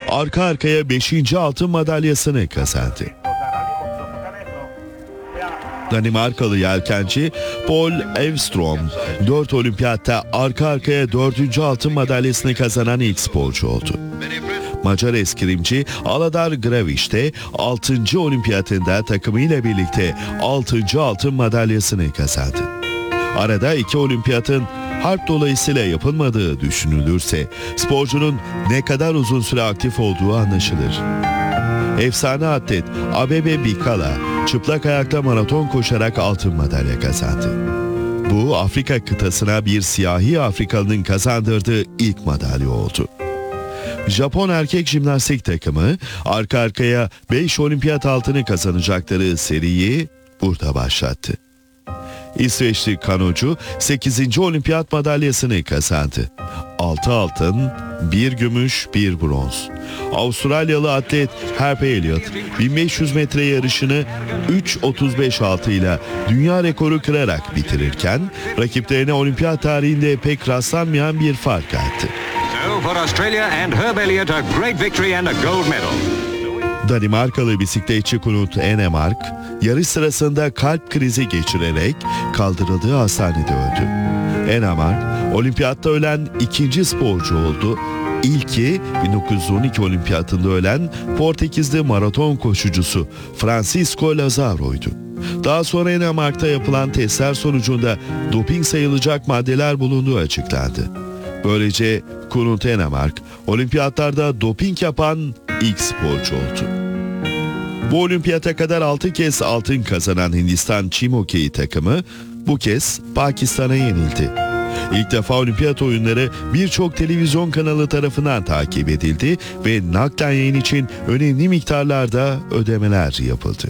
arka arkaya 5. altın madalyasını kazandı. Danimarkalı yelkenci Paul Evstrom 4 olimpiyatta arka arkaya 4. altın madalyasını kazanan ilk sporcu oldu. Macar eskrimci Aladar Gravic de 6. olimpiyatında takımıyla birlikte 6. altın madalyasını kazandı. Arada 2 olimpiyatın harp dolayısıyla yapılmadığı düşünülürse sporcunun ne kadar uzun süre aktif olduğu anlaşılır. Efsane atlet Abebe Bikala çıplak ayakta maraton koşarak altın madalya kazandı. Bu Afrika kıtasına bir siyahi Afrikalının kazandırdığı ilk madalya oldu. Japon erkek jimnastik takımı arka arkaya 5 olimpiyat altını kazanacakları seriyi burada başlattı. İsveçli kanocu 8. olimpiyat madalyasını kazandı. 6 altın, 1 gümüş, 1 bronz. Avustralyalı atlet Harper Elliott 1500 metre yarışını 3.35.6 ile dünya rekoru kırarak bitirirken rakiplerine olimpiyat tarihinde pek rastlanmayan bir fark attı. For Australia and Herb Elliott, a great victory and a gold medal. Danimarkalı bisikletçi Knut Enemark, yarış sırasında kalp krizi geçirerek kaldırıldığı hastanede öldü. Enemark, olimpiyatta ölen ikinci sporcu oldu. İlki 1912 olimpiyatında ölen Portekizli maraton koşucusu Francisco Lazaro'ydu. Daha sonra Enemark'ta yapılan testler sonucunda doping sayılacak maddeler bulunduğu açıklandı. Böylece Knut Enemark, olimpiyatlarda doping yapan ilk sporcu oldu. Bu olimpiyata kadar 6 kez altın kazanan Hindistan çim hokeyi takımı bu kez Pakistan'a yenildi. İlk defa olimpiyat oyunları birçok televizyon kanalı tarafından takip edildi ve naklen yayın için önemli miktarlarda ödemeler yapıldı.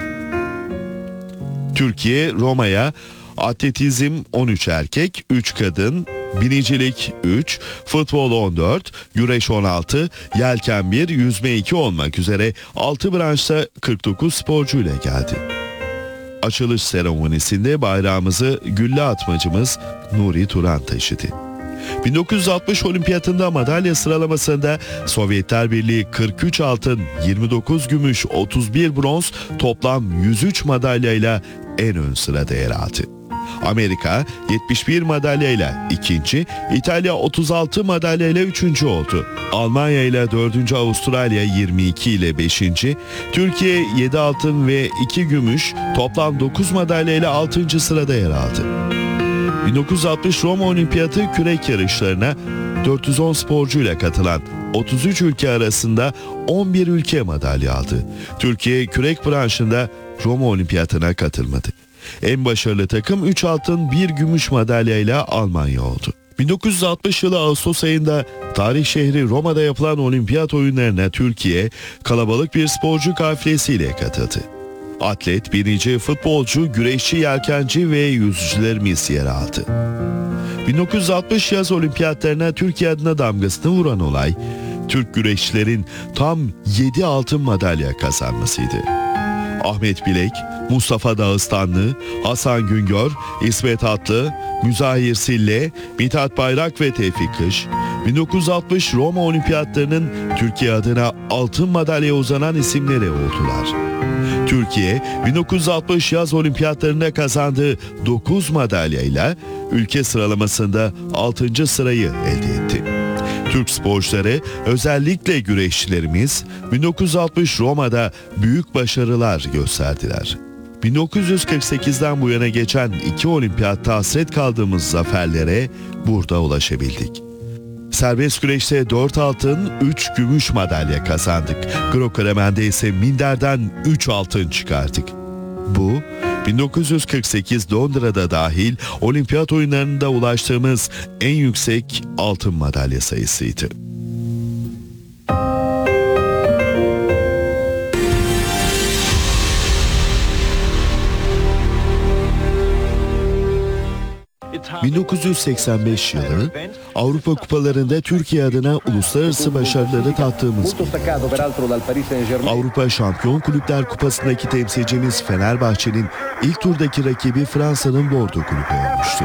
Türkiye, Roma'ya atletizm 13 erkek, 3 kadın, binicilik 3, futbol 14, güreş 16, yelken 1, yüzme 2 olmak üzere 6 branşta 49 sporcu ile geldi. Açılış seremonisinde bayrağımızı gülle atmacımız Nuri Turan taşıdı. 1960 olimpiyatında madalya sıralamasında Sovyetler Birliği 43 altın, 29 gümüş, 31 bronz, toplam 103 madalyayla en ön sırada yer aldı. Amerika 71 madalyayla ikinci, İtalya 36 madalyayla üçüncü oldu. Almanya ile 4. Avustralya 22 ile 5. Türkiye 7 altın ve 2 gümüş, toplam 9 madalyayla 6. sırada yer aldı. 1960 Roma Olimpiyatı kürek yarışlarına 410 sporcuyla katılan 33 ülke arasında 11 ülke madalya aldı. Türkiye kürek branşında Roma Olimpiyatına katılmadı. En başarılı takım 3 altın 1 gümüş madalyayla Almanya oldu. 1960 yılı Ağustos ayında tarih şehri Roma'da yapılan olimpiyat oyunlarına Türkiye kalabalık bir sporcu kafilesiyle katıldı. Atlet, binici, futbolcu, güreşçi, yelkenci ve yüzücülerimiz yer aldı. 1960 yaz olimpiyatlarına Türkiye adına damgasını vuran olay, Türk güreşçilerin tam 7 altın madalya kazanmasıydı. Ahmet Bilek, Mustafa Dağıstanlı, Hasan Güngör, İsmet Atlı, Müzahir Sille, Mithat Bayrak ve Tevfik Kış, 1960 Roma Olimpiyatlarının Türkiye adına altın madalya uzanan isimleri oldular. Türkiye, 1960 yaz olimpiyatlarında kazandığı 9 madalyayla ülke sıralamasında 6. sırayı elde etti. Türk sporcuları, özellikle güreşçilerimiz 1960 Roma'da büyük başarılar gösterdiler. 1948'den bu yana geçen 2 olimpiyatta hasret kaldığımız zaferlere burada ulaşabildik. Serbest güreşte 4 altın, 3 gümüş madalya kazandık. Greco-Romen'de ise minderden 3 altın çıkardık. Bu, 1948 Londra'da dahil olimpiyat oyunlarında ulaştığımız en yüksek altın madalya sayısıydı. ...1985 yılı Avrupa Kupalarında Türkiye adına uluslararası başarıları tattığımız bir yıl. Avrupa Şampiyon Kulüpler Kupası'ndaki temsilcimiz Fenerbahçe'nin ilk turdaki rakibi Fransa'nın Bordeaux Kulübü olmuştu.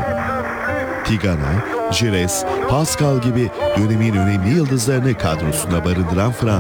Tigana, Gires, Pascal gibi dönemin önemli yıldızlarını kadrosuna barındıran Fransa,